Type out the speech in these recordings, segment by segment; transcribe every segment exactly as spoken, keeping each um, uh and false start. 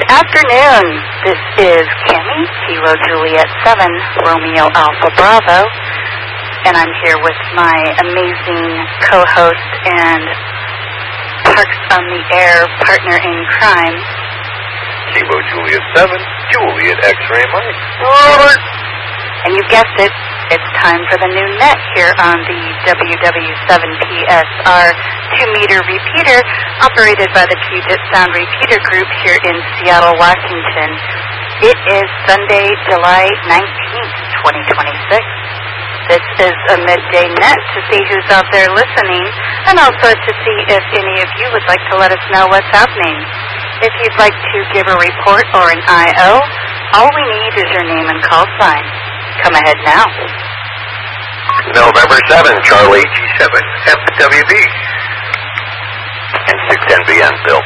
Good afternoon. This is Kimmy, Kilo Juliet seven, Romeo Alpha Bravo, and I'm here with my amazing co-host and Parks on the Air partner in crime, Kilo Juliet seven, Juliet X-Ray Mike. Robert. And you guessed it, it's time for the new net here on the W W seven P S R two-meter repeater operated by the Puget Sound Repeater Group here in Seattle, Washington. It is Sunday, July nineteenth, twenty twenty-six. This is a midday net to see who's out there listening and also to see if any of you would like to let us know what's happening. If you'd like to give a report or an I O, all we need is your name and call sign. Come ahead now. November seventh, Charlie G seven, F W B. And six ten B N, Bill.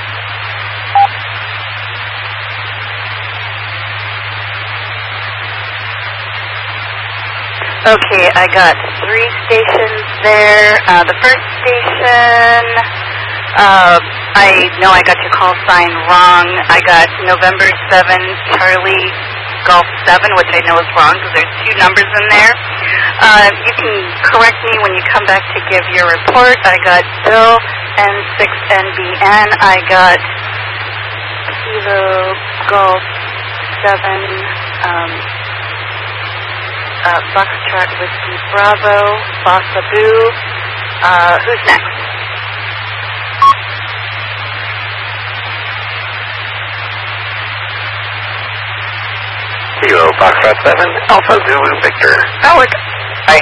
Okay, I got three stations there. Uh, the first station, uh, I know I got your call sign wrong. I got November seventh, Charlie Golf seven, which I know is wrong because there's two numbers in there. Uh, you can correct me when you come back to give your report. I got Bill N six N B N. I got Kilo Golf seven, um, uh, Foxtrot Whiskey Bravo, Bossa Boo. Uh, who's next? Kilo Foxtrot seven, Alpha Zulu Victor. Alec. Hi.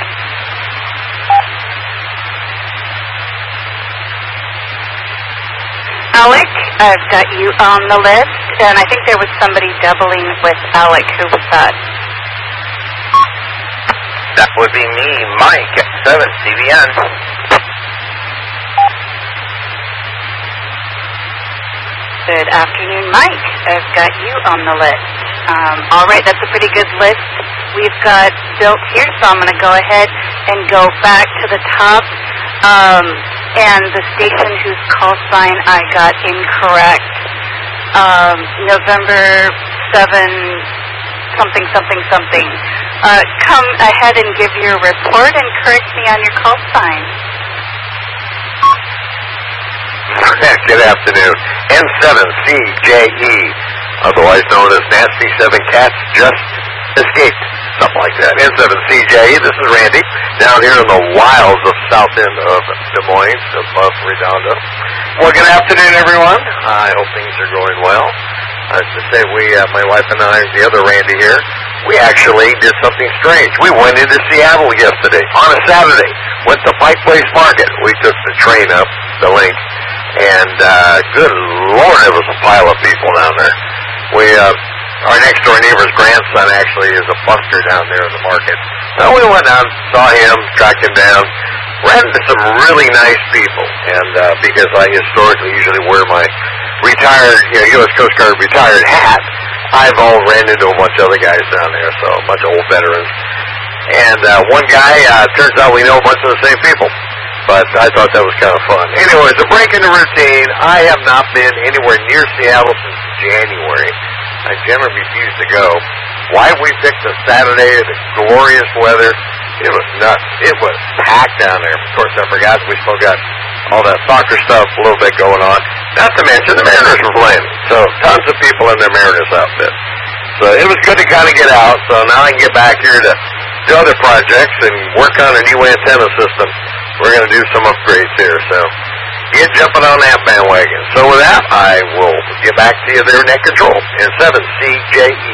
Alec, I've got you on the list, and I think there was somebody doubling with Alec. Who was that? That would be me, Mike, at seven, C B N. Good afternoon, Mike. I've got you on the list. Um, all right, that's a pretty good list we've got built here, so I'm going to go ahead and go back to the top. Um, and the station whose call sign I got incorrect, um, November seventh, something, something, something. Uh, come ahead and give your report and correct me on your call sign. Good afternoon. N seven C J E, otherwise known as Nasty Seven Cats, just escaped. Something like that. N seven C J E, this is Randy, down here in the wilds of south end of Des Moines, above Redondo. Well, good afternoon, everyone. I hope things are going well. As to say, we, uh, my wife and I, the other Randy here, we actually did something strange. We went into Seattle yesterday, on a Saturday, went to Pike Place Market. We took the train up, the link, and uh, good Lord, there was a pile of people down there. We, uh, our next door neighbor's grandson actually is a buster down there in the market. So we went down, saw him, tracked him down, ran into some really nice people. And uh, because I historically usually wear my retired, you know, U S Coast Guard retired hat, I've all ran into a bunch of other guys down there, so a bunch of old veterans. And uh, one guy, uh, turns out we know a bunch of the same people. But I thought that was kind of fun. Anyways, a break in the routine. I have not been anywhere near Seattle since January. I generally refuse to go. Why we picked a Saturday, the glorious weather, it was nuts. It was packed down there. Of course, I forgot we still got all that soccer stuff a little bit going on. Not to mention the Mariners were playing. So tons of people in their Mariners outfit. So it was good to kind of get out. So now I can get back here to do other projects and work on a new antenna system. We're going to do some upgrades here, so get jumping on that bandwagon. So with that, I will get back to you there, net control, in seven C J E.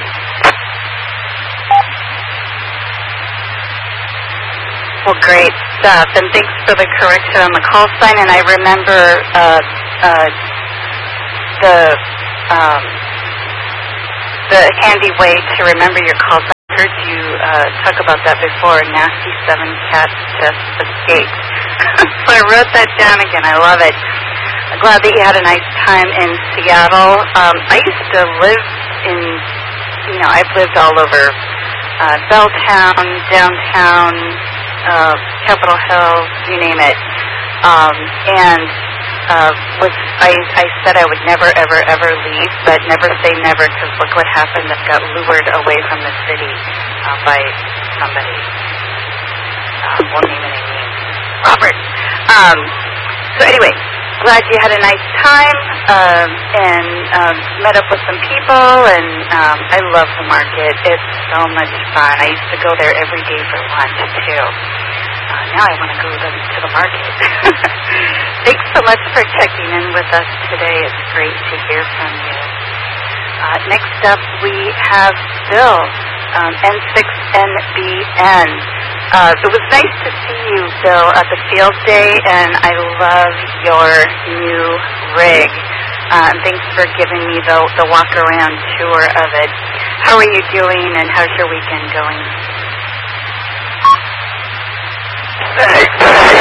Well, great stuff, and thanks for the correction on the call sign. And I remember uh, uh, the um, the handy way to remember your call sign. I heard you uh, talk about that before. Nasty Seven Cats just escaped. So I wrote that down again. I love it. I'm glad that you had a nice time in Seattle. Um, I used to live in, you know, I've lived all over uh, Belltown, downtown, uh, Capitol Hill, you name it. Um, and uh, was I, I said I would never, ever, ever leave, but never say never, because look what happened. I got lured away from the city uh, by somebody. Uh, won't name any names. Robert. Um, so anyway, glad you had a nice time um, and um, met up with some people, and um, I love the market. It's so much fun. I used to go there every day for lunch, too. Uh, now I want to go to, to the market. Thanks so much for checking in with us today. It's great to hear from you. Uh, next up, we have Bill, um, N six N B N. Uh, it was nice to see you, Bill, at the field day, and I love your new rig. Uh, and thanks for giving me the, the walk-around tour of it. How are you doing, and how's your weekend going? Thanks.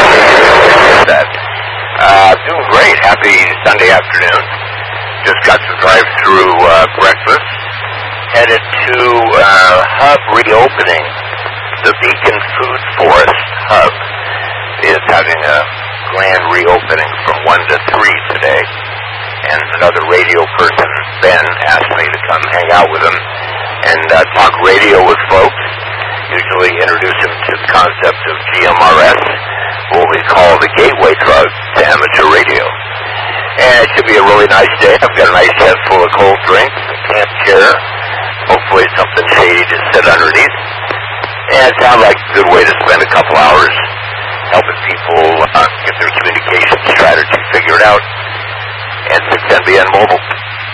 Uh, doing great. Happy Sunday afternoon. Just got to drive through uh, breakfast. Headed to uh, Hub reopening. The Beacon Food Forest Hub is having a grand reopening from one to three today. And another radio person, Ben, asked me to come hang out with him and uh, talk radio with folks. Usually introduce him to the concept of G M R S, what we call the gateway drug to amateur radio. And it should be a really nice day. I've got a nice head full of cold drinks, a camp chair, hopefully something shady to sit underneath. And it sounds like a good way to spend a couple hours helping people uh, get their communication strategy figured out. And six N B N Mobile.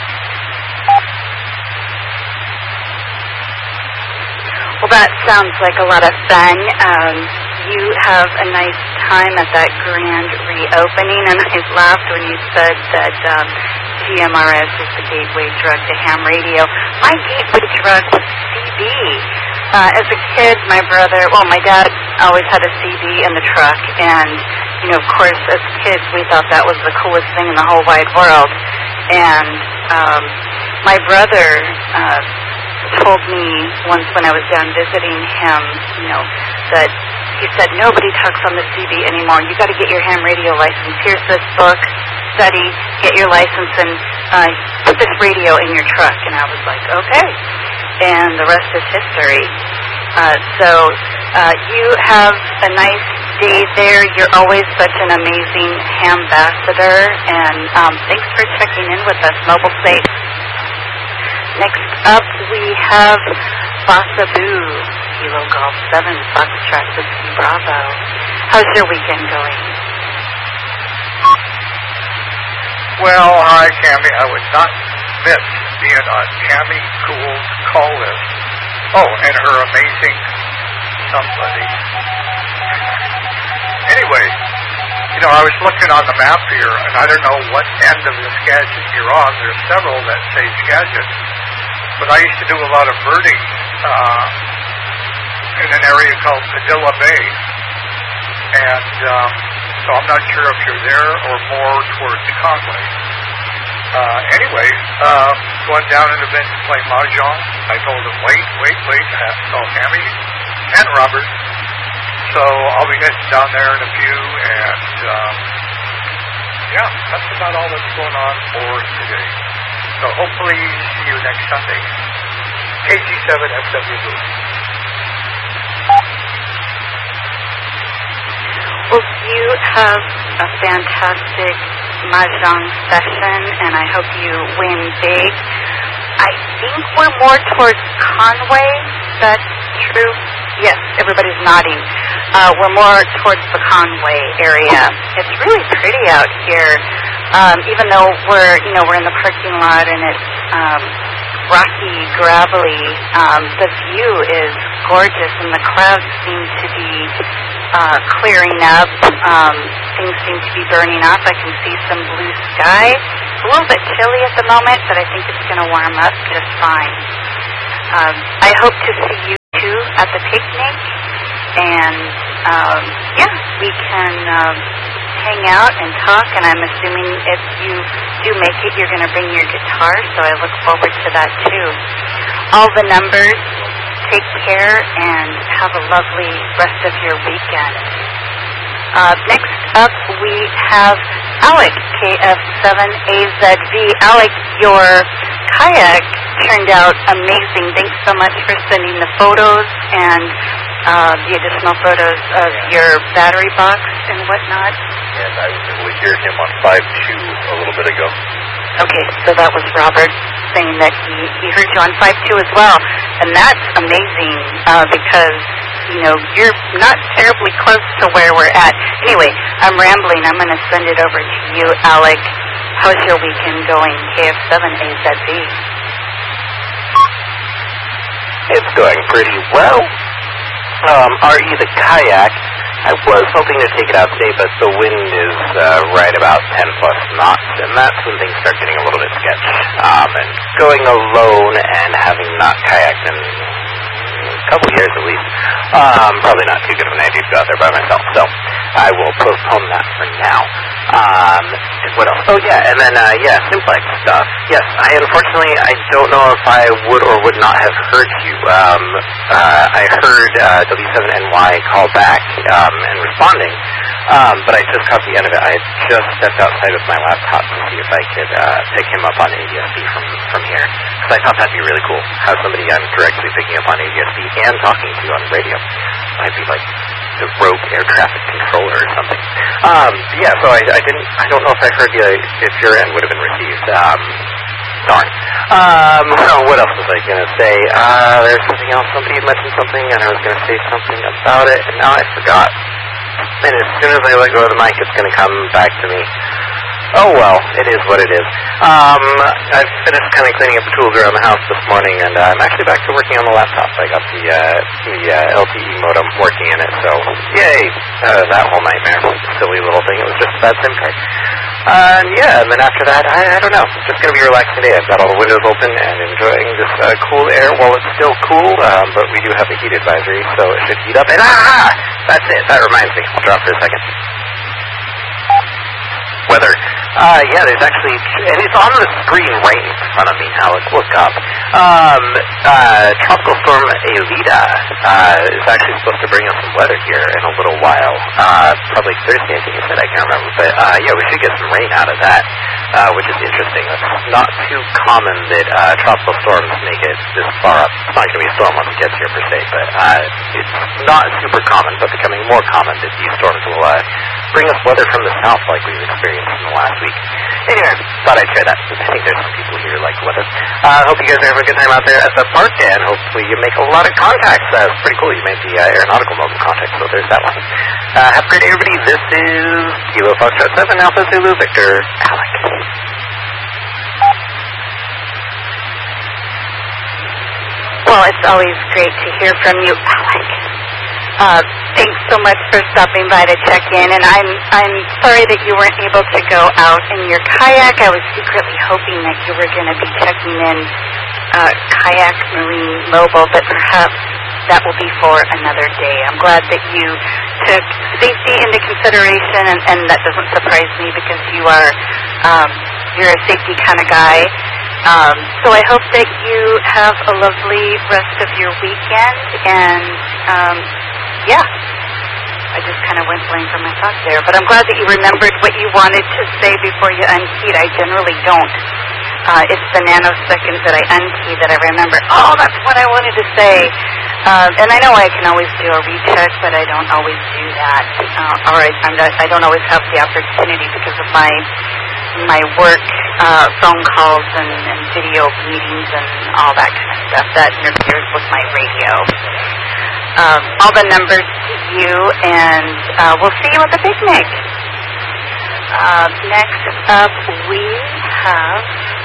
Well, that sounds like a lot of fun. Um, you have a nice time at that grand reopening, and I laughed when you said that um, G M R S is the gateway drug to ham radio. My gateway drug was C D. Uh, as a kid, my brother, well, my dad always had a C D in the truck, and, you know, of course, as kids, we thought that was the coolest thing in the whole wide world. And um, my brother uh, told me once when I was down visiting him, you know, that he said, nobody talks on the C D anymore. You got to get your ham radio license. Here's this book, study, get your license, and uh, put this radio in your truck. And I was like, okay. And the rest is history. Uh, so uh, you have a nice day there. You're always such an amazing ambassador, and um, thanks for checking in with us. Mobile safe. Next up, we have Basaboo, Kilo Golf seven, Foxtrot Whiskey Bravo. How's your weekend going? Well, hi, Cammie. I would not miss being on Cammie Cool's call list. Oh, and her amazing somebody. Anyway, you know, I was looking on the map here, and I don't know what end of the Skagit you're on. There's several that say Skagit, but I used to do a lot of birding uh, in an area called Padilla Bay, and um, so I'm not sure if you're there or more towards Conway. Uh, anyway, uh, going down in the event to play Mahjong, I told him, wait, wait, wait, I have to call Cammie and Robert. So I'll be heading down there in a few, and um, yeah, that's about all that's going on for today. So hopefully see you next Sunday. K G seven F W Booth. Well, you have a fantastic Mahjong session, and I hope you win big. I think we're more towards Conway. That's true? Yes, everybody's nodding. Uh, we're more towards the Conway area. It's really pretty out here. Um, even though we're, you know, we're in the parking lot and it's um, rocky, gravelly, um, the view is gorgeous, and the clouds seem to be uh, clearing up. Um, things seem to be burning up. I can see some blue sky. It's a little bit chilly at the moment, but I think it's going to warm up just fine. Um, I hope to see you too at the picnic, and um, yeah, we can um, hang out and talk, and I'm assuming if you do make it, you're going to bring your guitar, so I look forward to that too. All the numbers, take care, and have a lovely rest of your weekend. Uh, next up, we have Alec, K F seven A Z V. Alec, your kayak turned out amazing. Thanks so much for sending the photos and uh, the additional photos of your battery box and whatnot. And I was able to hear him on five two a little bit ago. Okay, so that was Robert saying that he, he heard you on five two as well. And that's amazing uh, because, you know, you're not terribly close to where we're at. Anyway, I'm rambling. I'm going to send it over to you, Alec. How's your weekend going, K F seven A Z V? It's going pretty well. Um, R E the kayak, I was hoping to take it out today, but the wind is uh, right about ten plus knots, and that's when things start getting a little bit sketchy. Um, and going alone and having not kayaked in a couple years at least, um, probably not too good of an idea to go out there by myself, so I will postpone that for now. Um, what else? Oh yeah, and then uh, yeah, Simplex stuff. Yes, I unfortunately I don't know if I would or would not have heard you. Um, uh, I heard uh, W seven N Y call back um, and responding, um, but I just caught the end of it. I had just stepped outside with my laptop to see if I could uh, pick him up on A D S B from from here, because I thought that'd be really cool. Have somebody I'm directly picking up on A D S B and talking to on the radio. I'd be like the rogue air traffic controller or something. Um, yeah, so I, I didn't, I don't know if I heard you, if your end would have been received. Um, darn. Um, what else was I going to say? Uh, there's something else. Somebody had mentioned something, and I was going to say something about it, and now I forgot. And as soon as I let go of the mic, it's going to come back to me. Oh, well, it is what it is. Um, I've finished kind of cleaning up the tools around the house this morning, and uh, I'm actually back to working on the laptop. I got the uh, the uh, L T E modem working in it, so yay! Uh, that whole nightmare, silly little thing. It was just a bad SIM card. Uh, and yeah, and then after that, I, I don't know. It's just going to be a relaxing day. I've got all the windows open and enjoying this uh, cool air while it's still cool, um, but we do have a heat advisory, so it should heat up. And ah! That's it. That reminds me. I'll drop for a second. Weather. Uh, yeah, there's actually, and it's on the screen right in front of me, Alex. Look up. Um, uh, Tropical Storm Elita uh, is actually supposed to bring us some weather here in a little while. Uh, probably Thursday, I think you said. I can't remember. But, uh, yeah, we should get some rain out of that, uh, which is interesting. It's not too common that uh, tropical storms make it this far up. It's not going to be a storm once it gets here, per se, but uh, it's not super common, but becoming more common that these storms will uh, bring us weather from the south like we've experienced in the last week. Anyway, thought I'd share that. I think there's some people here who like weather. I uh, hope you guys are having a good time out there at the park, and hopefully you make a lot of contacts. Uh, it's pretty cool. You made the uh, aeronautical mobile contact, so there's that one. Uh, have a great day, everybody. This is Kilo Foxtrot seven, Alpha Zulu Victor, Alec. Well, it's always great to hear from you, Alec. Uh, thanks so much for stopping by to check in, and I'm I'm sorry that you weren't able to go out in your kayak. I was secretly hoping that you were going to be checking in uh, Kayak Marine Mobile, but perhaps that will be for another day. I'm glad that you took safety into consideration, and, and that doesn't surprise me because you are um, you're a safety kind of guy. Um, so I hope that you have a lovely rest of your weekend, and um, yeah, I just kind of went blank from my thoughts there. But I'm glad that you remembered what you wanted to say before you unkeyed. I generally don't. Uh, it's the nanoseconds that I unkey that I remember. Oh, that's what I wanted to say. Um, and I know I can always do a recheck, but I don't always do that. Uh, or I, I'm not, I don't always have the opportunity because of my my work uh, phone calls and, and video meetings and all that kind of stuff that interferes with my radio. Um, all the numbers to you, and uh, we'll see you at the picnic. Uh, next up, we have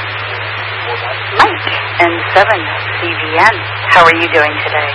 Mike and seven C V N. How are you doing today?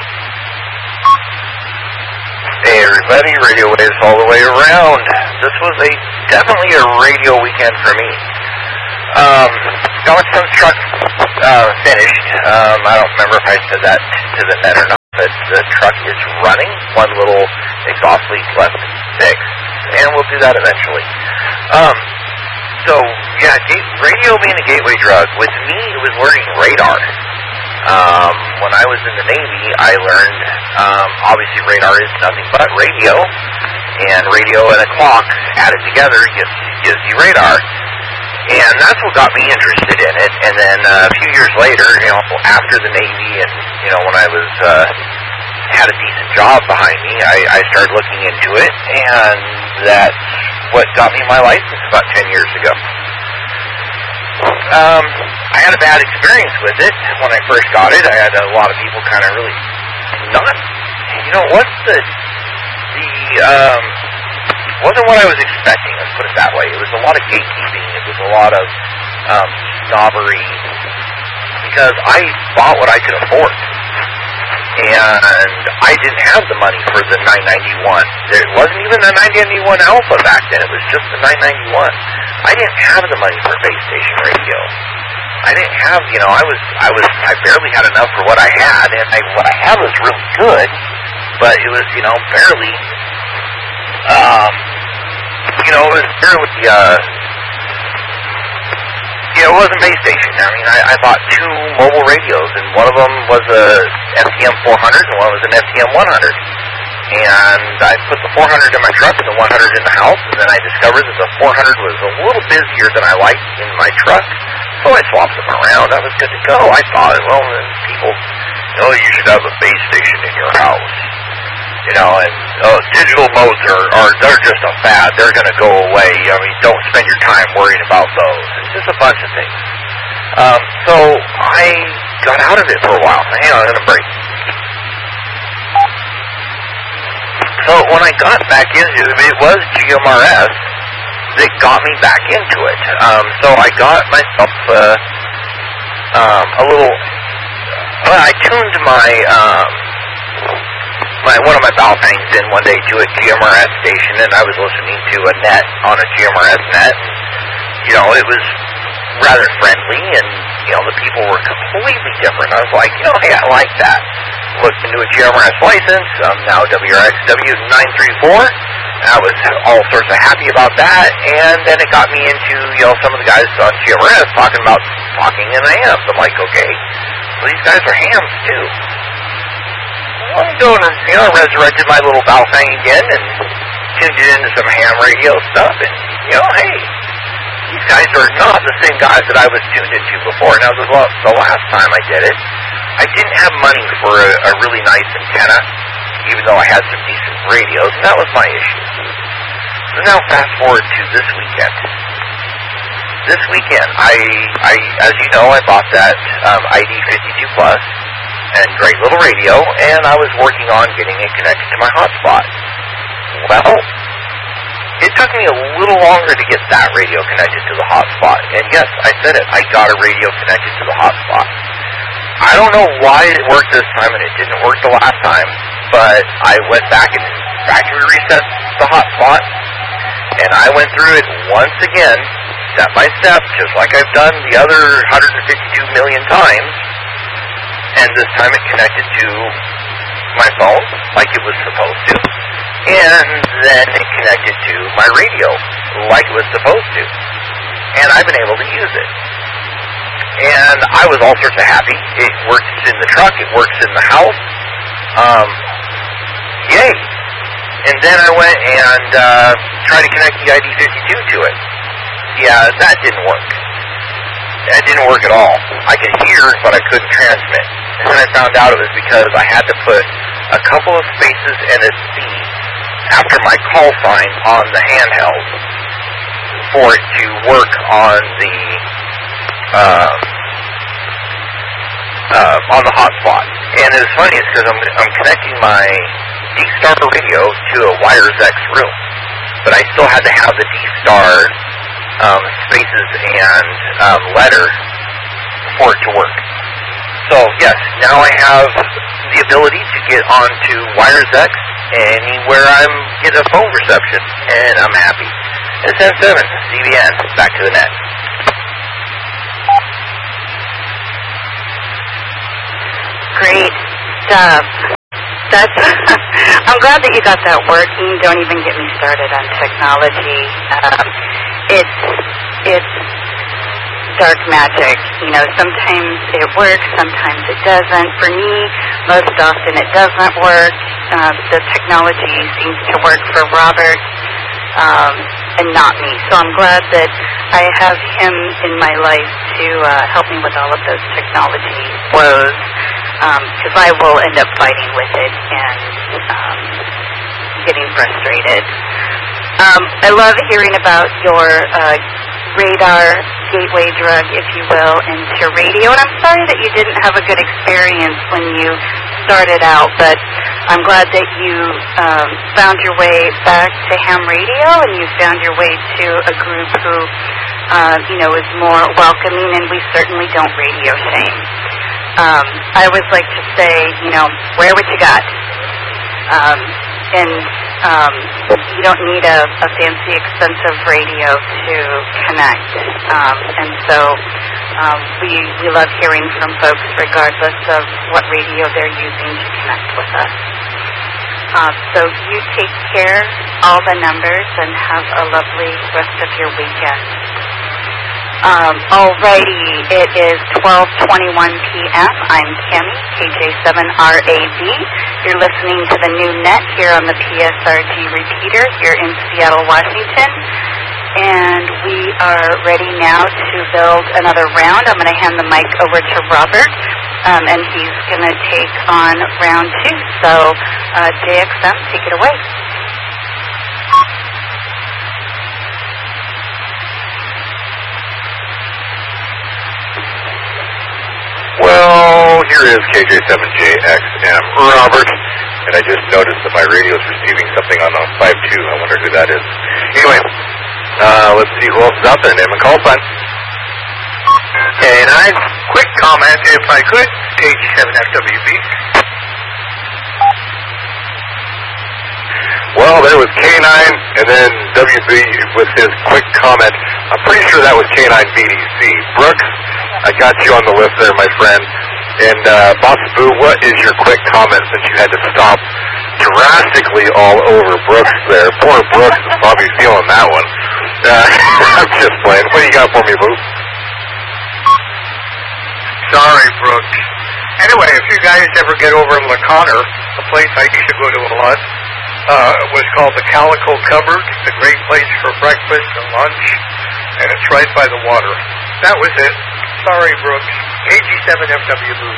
Hey everybody, Radio Waves all the way around. This was a definitely a radio weekend for me. Um, got some truck uh, finished. Um, I don't remember if I said that to the net or not, but the truck is running. One little exhaust leak left to fix, and we'll do that eventually. Um, so yeah, gate, radio being a gateway drug, with me it was learning radar. Um, when I was in the Navy, I learned, um, obviously radar is nothing but radio, and radio and a clock added together gives, gives you radar. And that's what got me interested in it. And then uh, a few years later, you know, after the Navy and, you know, when I was, uh, had a decent job behind me, I, I started looking into it, and that's what got me my license about ten years ago. Um, I had a bad experience with it when I first got it. I had a lot of people kind of really not, you know, what's the, the, um, wasn't what I was expecting, let's put it that way. It was a lot of gatekeeping. It was a lot of um, snobbery, because I bought what I could afford. And I didn't have the money for the nine ninety-one. There wasn't even a nine ninety-one Alpha back then. It was just the nine ninety-one. I didn't have the money for a base station radio. I didn't have, you know, I was, I was, I barely had enough for what I had, and I, what I had was really good, but it was, you know, barely, um, you know, it was barely, uh, you know, it wasn't base station. I mean, I, I bought two mobile radios, and one of them was a F T M four hundred, and one was an F T M one hundred. And I put the four hundred in my truck and the one hundred in the house, and then I discovered that the four hundred was a little busier than I liked in my truck, so I swapped them around. I was good to go. I thought, well, then people, you know, you should have a base station in your house. You know, and oh, digital modes are, are, they're just a fad. They're going to go away. I mean, don't spend your time worrying about those. It's just a bunch of things. Um, so I got out of it for a while. Hang on, I'm going to break. So when I got back into it, it was G M R S that got me back into it. Um, so I got myself uh, um, a little, well, I tuned my, um, my one of my Balfangs in one day to a G M R S station, and I was listening to a net on a G M R S net. You know, it was rather friendly, and, you know, the people were completely different. I was like, you know, hey, I like that. Looked into a G M R S license. I'm now W R X W nine three four. I was all sorts of happy about that, and then it got me into, you know, some of the guys on G M R S talking about talking in hams. I'm like, okay, well, these guys are hams too. Well, I'm doing, you know, resurrected my little Balfang again and tuned it into some ham radio stuff, and, you know, hey, these guys are not the same guys that I was tuned into before. Now, the, the last time I did it, I didn't have money for a, a really nice antenna, even though I had some decent radios, and that was my issue. So now fast forward to this weekend. This weekend, I, I as you know, I bought that um, I D fifty-two Plus, and great little radio, and I was working on getting it connected to my hotspot. Well, it took me a little longer to get that radio connected to the hotspot, and yes, I said it, I got a radio connected to the hotspot. I don't know why it worked this time, and it didn't work the last time, but I went back and factory reset the hotspot, and I went through it once again, step by step, just like I've done the other one hundred fifty-two million times, and this time it connected to my phone like it was supposed to, and then it connected to my radio like it was supposed to, and I've been able to use it. And I was all sorts of happy. It works in the truck. It works in the house. Um, yay. And then I went and uh, tried to connect the I D fifty-two to it. Yeah, that didn't work. That didn't work at all. I could hear, but I couldn't transmit. And then I found out it was because I had to put a couple of spaces and a C after my call sign on the handheld for it to work on the Uh, uh, on the hotspot. And it's funny, it's because I'm, I'm connecting my D-Star radio to a WiresX room, but I still had to have the D-Star um, spaces and um, letter for it to work. So, yes, now I have the ability to get onto WiresX anywhere I'm getting a phone reception, and I'm happy. It's N seven, C B N, back to the net. Great stuff. That's. I'm glad that you got that working. Don't even get me started on technology. Um, it's it's dark magic. You know, sometimes it works, sometimes it doesn't. For me, most often it doesn't work. Uh, the technology seems to work for Robert um, and not me. So I'm glad that I have him in my life to uh, help me with all of those technology woes, because um, I will end up fighting with it and um, getting frustrated. Um, I love hearing about your uh, radar gateway drug, if you will, into radio. And I'm sorry that you didn't have a good experience when you started out, but I'm glad that you um, found your way back to ham radio, and you found your way to a group who, uh, you know, is more welcoming, and we certainly don't radio shame. Um, I always like to say, you know, wear what you got. Um, and um, you don't need a, a fancy, expensive radio to connect. Um, and so um, we, we love hearing from folks regardless of what radio they're using to connect with us. Uh, so you take care, all the numbers, and have a lovely rest of your weekend. Um, alrighty, it is twelve twenty-one p.m. I'm Cami, K J seven R A B. You're listening to the new net here on the P S R G repeater here in Seattle, Washington. And we are ready now to build another round. I'm going to hand the mic over to Robert, um, and he's going to take on round two. So, uh, J X M, take it away. Well, here is K J seven J X M Robert, and I just noticed that my radio is receiving something on a five two. I wonder who that is. Anyway, uh, let's see who else is out there. Name and call sign. And I quick comment, if I could, K J seven F W B. Well, there was K nine, and then W B with his quick comment. I'm pretty sure that was K nine B D C. Brooks, I got you on the list there, my friend. And uh, Boss Boo, what is your quick comment since you had to stop drastically all over Brooks there? Poor Brooks is probably feeling that one. Uh, I'm just playing. What do you got for me, Boo? Sorry, Brooks. Anyway, if you guys ever get over in LaConner, a place I used to go to a lot, uh, it was called the Calico Cupboard. It's a great place for breakfast and lunch, and it's right by the water. That was it. Sorry, Brooks. K G seven F W B.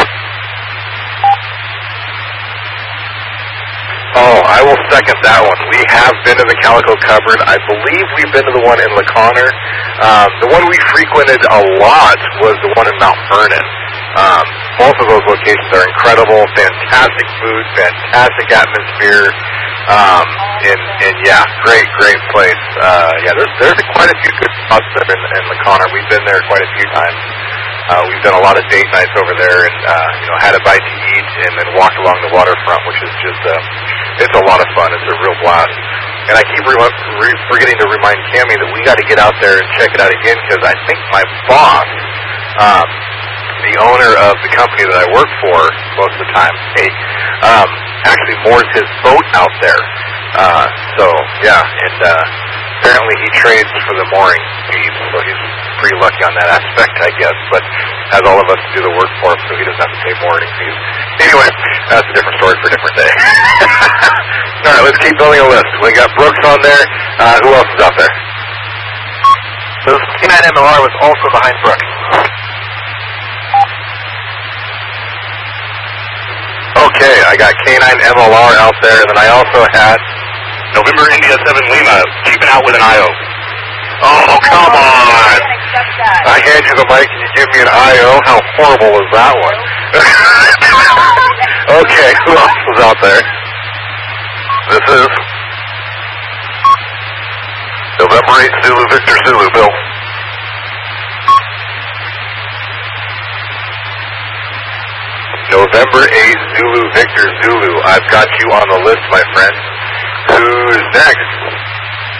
Oh, I will second that one. We have been to the Calico Cupboard. I believe we've been to the one in LaConner. Um, the one we frequented a lot was the one in Mount Vernon. Um, both of those locations are incredible. Fantastic food, fantastic atmosphere. Um, and, and yeah, great, great place. Uh, yeah, there's there's a, quite a few good spots there in, in LaConner. We've been there quite a few times. Uh, we've done a lot of date nights over there, and uh, you know, had a bite to eat, and then walked along the waterfront, which is just uh, it's a lot of fun. It's a real blast. And I keep re- re- forgetting to remind Cami that we got to get out there and check it out again, because I think my boss, um, the owner of the company that I work for most of the time, hey, um, actually moors his boat out there. Uh, so yeah, and uh, apparently he trades for the mooring fees, so he's pretty lucky on that aspect, I guess, but has all of us to do the work for him, so he doesn't have to pay mooring fees. Anyway, that's a different story for a different day. All right, let's keep building a list. We got Brooks on there. Uh, who else is out there? So K nine M L R was also behind Brooks. Okay, I got K nine M L R out there, and then I also had November India seven Lima, keeping out with an I O. Oh, come on! I hand you the mic and you give me an I O? How horrible is that one? Okay, who else is out there? This is November eighth Zulu Victor Zulu, Bill. November eighth Zulu Victor Zulu. I've got you on the list, my friend. Who's next?